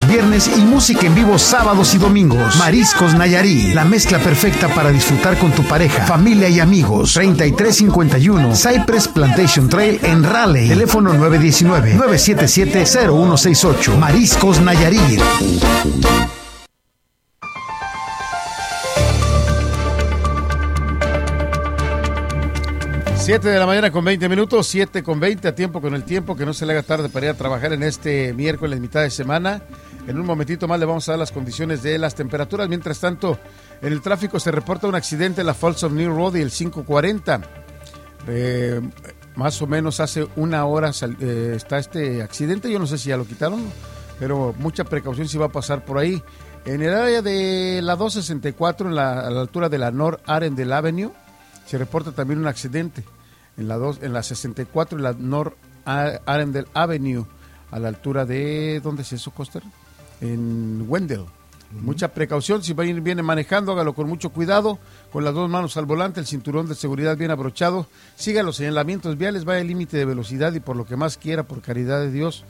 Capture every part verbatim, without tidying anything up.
viernes y música en vivo sábados y domingos. Mariscos Nayarit, la mezcla perfecta para disfrutar con tu pareja, familia y amigos. treinta y tres cincuenta y uno Cypress Plantation Trail en Raleigh. Teléfono nueve uno nueve, nueve siete siete, cero uno seis ocho. Mariscos Nayarit. siete de la mañana con veinte minutos, siete con veinte, a tiempo con el tiempo, que no se le haga tarde para ir a trabajar en este miércoles, mitad de semana. En un momentito más le vamos a dar las condiciones de las temperaturas. Mientras tanto, en el tráfico se reporta un accidente en la Falls of New Road y el cinco cuarenta. Eh, más o menos hace una hora sal, eh, está este accidente. Yo no sé si ya lo quitaron, pero mucha precaución si va a pasar por ahí. En el área de la doscientos sesenta y cuatro, en la, a la altura de la North Arendelle Avenue, se reporta también un accidente. En la, dos, en la sesenta y cuatro, en la North Arendelle Avenue, a la altura de... ¿Dónde es eso, Coster? En Wendell. Uh-huh. Mucha precaución, si viene manejando, hágalo con mucho cuidado, con las dos manos al volante, el cinturón de seguridad bien abrochado, siga los señalamientos viales, vaya al límite de velocidad y por lo que más quiera, por caridad de Dios,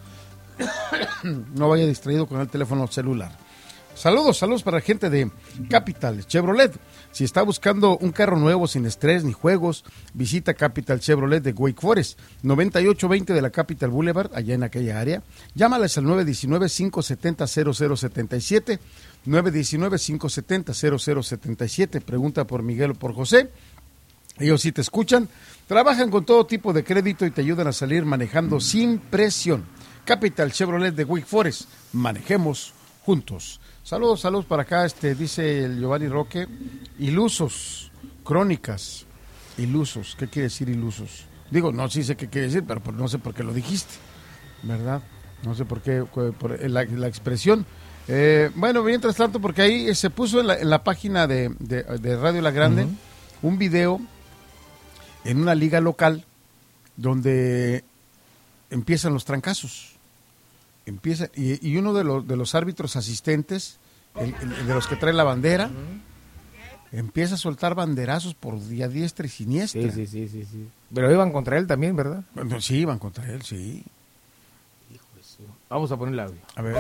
no vaya distraído con el teléfono celular. Saludos, saludos para la gente de Capital Chevrolet. Si está buscando un carro nuevo sin estrés ni juegos, visita Capital Chevrolet de Wake Forest, noventa y ocho veinte de la Capital Boulevard, allá en aquella área. Llámales al nueve uno nueve, cinco siete cero, cero cero siete siete, nueve uno nueve, cinco siete cero, cero cero siete siete. Pregunta por Miguel o por José. Ellos sí te escuchan, trabajan con todo tipo de crédito y te ayudan a salir manejando sin presión. Capital Chevrolet de Wake Forest, manejemos juntos. Saludos, saludos para acá, este dice el Giovanni Roque, ilusos, crónicas, ilusos, ¿qué quiere decir ilusos? Digo, no, sí sé qué quiere decir, pero no sé por qué lo dijiste, ¿verdad? No sé por qué, por la, la expresión. Eh, bueno, mientras tanto, porque ahí se puso en la, en la página de, de, de Radio La Grande, uh-huh, un video en una liga local donde empiezan los trancazos. Empieza, y, y uno de los, de los árbitros asistentes, el, el, de los que trae la bandera, uh-huh, empieza a soltar banderazos por día diestra y siniestra. Sí, sí, sí, sí, sí. Pero iban contra él también, ¿verdad? Bueno, sí, iban contra él, sí. Hijo de su... Vamos a poner el audio. A ver.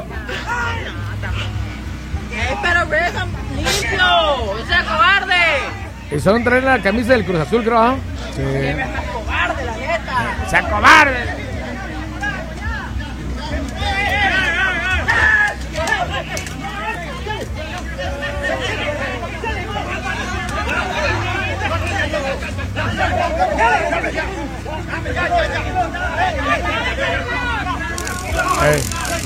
¡Ey, pero reja limpio! ¡No sea cobarde! Eso traer la camisa del Cruz Azul, creo. Sí. ¡Que me está cobarde, la neta! ¡Sea cobarde! Hey.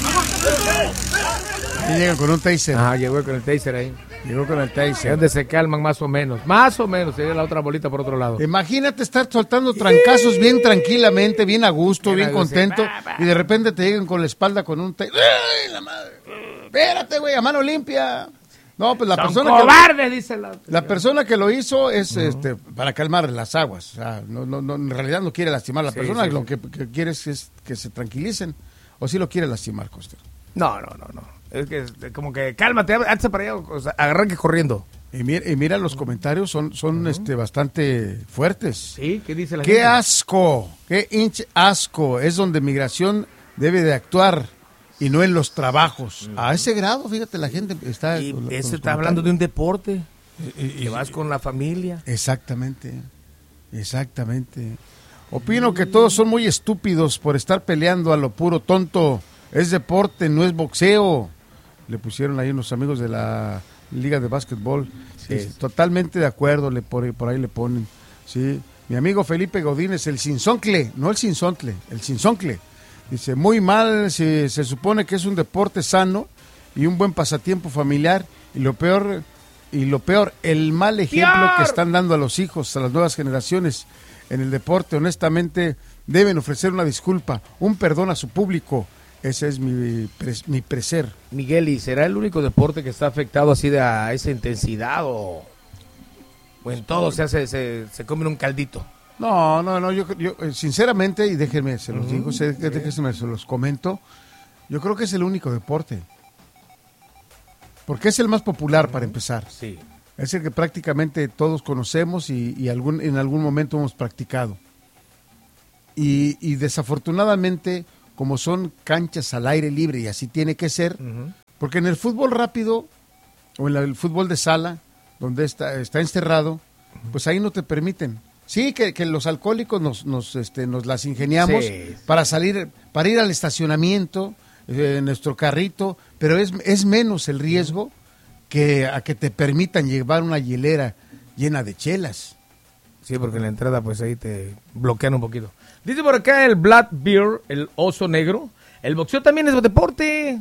Y llegan con un taser. Ah, llegó con el taser ahí. Llegó con el taser. Es donde se calman más o menos. Más o menos. Sería la otra bolita por otro lado. Imagínate estar soltando trancazos bien tranquilamente, bien a gusto, bien contento. Y de repente te llegan con la espalda con un taser. ¡Ay, la madre! Espérate, güey, a mano limpia. No, pues la Son persona cobardes, que lo, dice la, la persona que lo hizo es uh-huh, este para calmar las aguas. O sea, no, no, no, en realidad no quiere lastimar a la sí, persona, sí, lo sí. Que, que quiere es, es que se tranquilicen. ¿O sí lo quiere lastimar, Coster? No, no, no, no. Es que como que cálmate, antes para allá, o sea, arranque corriendo. Y mira, y mira los comentarios, son, son uh-huh, este bastante fuertes. Sí, ¿qué dice la ¡Qué gente? asco! ¡Qué hinche asco! Es donde migración debe de actuar y no en los trabajos. Uh-huh. A ese grado, fíjate, la gente está... Y con, ese con está hablando de un deporte, y, y, que vas con la familia. Exactamente, exactamente. Opino que todos son muy estúpidos por estar peleando a lo puro tonto. Es deporte, no es boxeo. Le pusieron ahí unos amigos de la Liga de Básquetbol. Sí, es, totalmente de acuerdo, le por, por ahí le ponen. Sí. Mi amigo Felipe Godínez, el Sinsoncle, no el Sinsontle, el Sinsoncle. Dice, muy mal, se, se supone que es un deporte sano y un buen pasatiempo familiar. Y lo peor, y lo peor, el mal ejemplo ¡Pior! que están dando a los hijos, a las nuevas generaciones en el deporte. Honestamente, deben ofrecer una disculpa, un perdón a su público. Ese es mi, mi precer. Miguel, ¿y será el único deporte que está afectado así de a esa intensidad o, o en todo se hace se, se come un caldito? No, no, no, yo, yo sinceramente, y déjenme, se los uh-huh, digo, se, sí. déjenme, se los comento, yo creo que es el único deporte. Porque es el más popular, uh-huh, para empezar. Sí. Es el que prácticamente todos conocemos y, y algún, en algún momento hemos practicado. Y, y desafortunadamente... como son canchas al aire libre y así tiene que ser, uh-huh, Porque en el fútbol rápido, o en la- el fútbol de sala, donde está, está encerrado, pues ahí no te permiten. Sí, que, que los alcohólicos nos, nos, este, nos las ingeniamos Sí. para salir, para ir al estacionamiento, eh, en nuestro carrito, pero es, es menos el riesgo que a que te permitan llevar una hielera llena de chelas. Sí, porque en la entrada pues ahí te bloquean un poquito. Dice por acá el Black Bear, el oso negro. El boxeo también es deporte.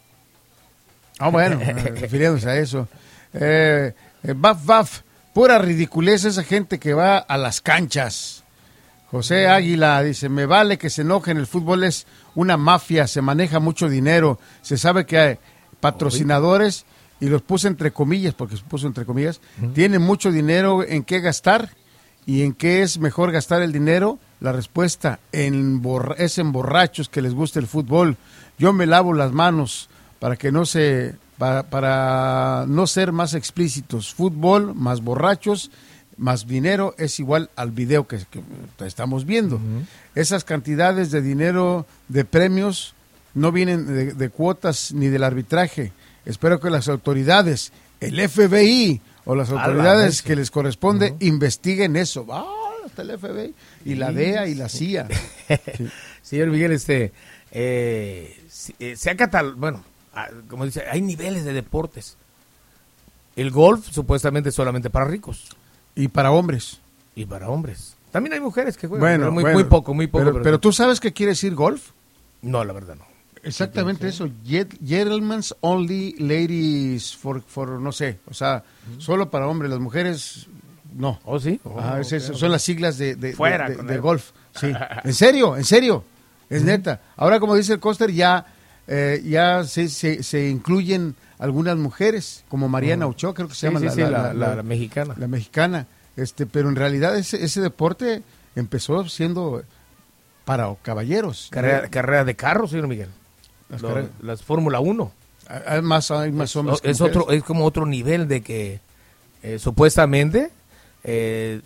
Ah, bueno, eh, refiriéndose a eso. Eh, eh, baf, baf, pura ridiculez esa gente que va a las canchas. José Águila dice, me vale que se enojen, el fútbol es una mafia, se maneja mucho dinero, se sabe que hay patrocinadores, y los puse entre comillas, porque se puso entre comillas, tienen mucho dinero en qué gastar, y en qué es mejor gastar el dinero. La respuesta en borra- es en borrachos que les gusta el fútbol. Yo me lavo las manos para que no se, para, para no ser más explícitos. Fútbol más borrachos más dinero es igual al video que, que estamos viendo. Uh-huh. Esas cantidades de dinero de premios no vienen de, de cuotas ni del arbitraje. Espero que las autoridades, el F B I o las autoridades que les corresponde, uh-huh, investiguen eso. Ah, hasta el F B I y la D E A y la C I A. Sí. Señor Miguel, este, eh, se ha catalogado, bueno, como dice, hay niveles de deportes. El golf supuestamente es solamente para ricos. Y para hombres. Y para hombres. También hay mujeres que juegan, bueno, pero muy, bueno, muy poco, muy poco. Pero, pero, pero ¿tú sabes qué quiere decir golf? No, la verdad no. Exactamente eso. Gentlemen's only, ladies for, for, no sé, o sea, uh-huh, solo para hombres, las mujeres, no. ¿Oh, sí? Oh, ah, es, okay, son okay. las siglas de, de, Fuera de, de, con de él. golf. Sí. En serio, en serio. Es uh-huh, neta. Ahora, como dice el Coster, ya, eh, ya se, se, se incluyen algunas mujeres, como Mariana uh-huh. Ochoa, creo que se sí, llama sí, la, sí, la, la, la, la, la, la mexicana. La mexicana. Este, pero en realidad ese, ese deporte empezó siendo para caballeros. Carrera, carrera de carros, señor Miguel. Las, Lo, las Fórmula uno. Hay más, hay más hombres. Es, es, otro, es como otro nivel de que eh, supuestamente eh,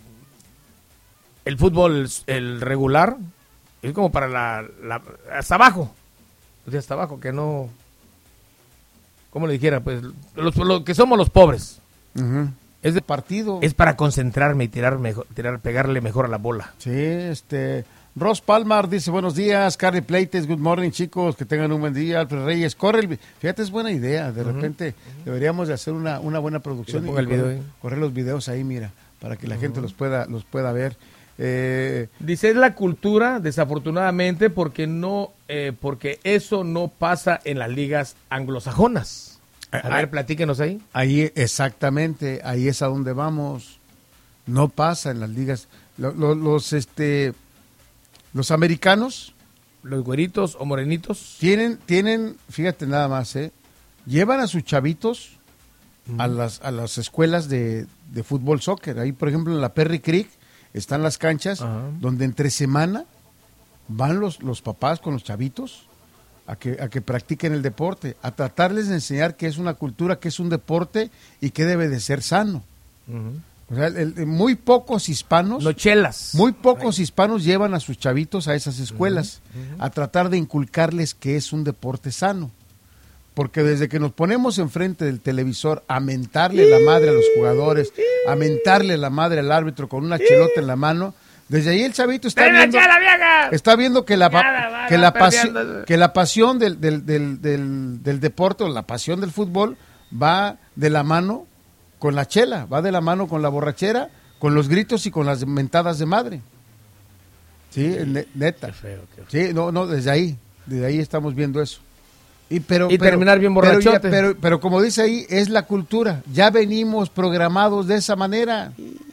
el fútbol, el regular, es como para la, la hasta abajo. O sea, hasta abajo, que no... ¿Cómo le dijera? Pues los, los que somos los pobres. Uh-huh. Es de partido. Es para concentrarme y tirar mejor, tirar, pegarle mejor a la bola. Sí, este... Ross Palmar dice, buenos días, Carly Pleites, good morning, chicos, que tengan un buen día. Alfred Reyes, corre el... Fíjate, es buena idea, de uh-huh, repente uh-huh, deberíamos de hacer una, una buena producción y, y el correr, video correr los videos ahí, mira, para que la uh-huh, gente los pueda, los pueda ver. Eh... Dice, es la cultura, desafortunadamente, porque no, eh, porque eso no pasa en las ligas anglosajonas. A ah, ver, platíquenos ahí. Ahí, exactamente, ahí es a donde vamos. No pasa en las ligas. Los, los, los este... Los americanos, los güeritos o morenitos, tienen, tienen, fíjate nada más, ¿eh? Llevan a sus chavitos uh-huh, a las a las escuelas de, de fútbol, soccer. Ahí, por ejemplo, en la Perry Creek están las canchas uh-huh, donde entre semana van los, los papás con los chavitos a que, a que practiquen el deporte, a tratarles de enseñar que es una cultura, que es un deporte y que debe de ser sano. Uh-huh. O sea, el, el, muy pocos hispanos, no chelas. muy pocos hispanos llevan a sus chavitos a esas escuelas uh-huh, uh-huh, a tratar de inculcarles que es un deporte sano. Porque desde que nos ponemos enfrente del televisor a mentarle la madre a los jugadores, a mentarle la madre al árbitro con una chelota en la mano, desde ahí el chavito está viendo, está viendo que la, va, que, la pasión, que la pasión del, del, del, del, del deporte o la pasión del fútbol va de la mano con la chela, va de la mano con la borrachera, con los gritos y con las mentadas de madre. Sí, sí, neta. Qué feo, qué feo. Sí, no, no, desde ahí, desde ahí estamos viendo eso. Y, pero, y pero, terminar bien borrachote. Pero, pero, pero como dice ahí, es la cultura. Ya venimos programados de esa manera.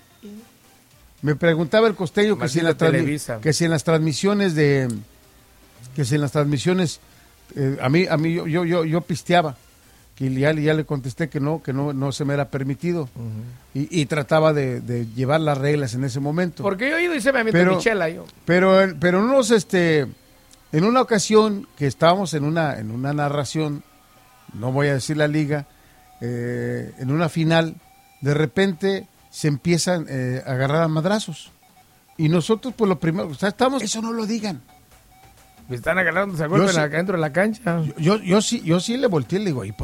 Me preguntaba el costeño que si, en la transmi- que si en las transmisiones de, que si en las transmisiones, eh, a mí, a mí yo, yo, yo, yo pisteaba. Que ya, ya le contesté que no, que no, no se me era permitido. Uh-huh. y, y trataba de, de llevar las reglas en ese momento. Porque yo he ido y se me avienta mi chela yo. Pero, pero unos, este, en una ocasión que estábamos en una, en una narración, no voy a decir la liga, eh, en una final, de repente se empiezan eh, a agarrar a madrazos. Y nosotros, pues lo primero, o sea, estamos, eso no lo digan. Me están agarrando, se golpean sí, dentro de la cancha. Yo, yo, yo sí, yo sí le volteé y le digo, ¿y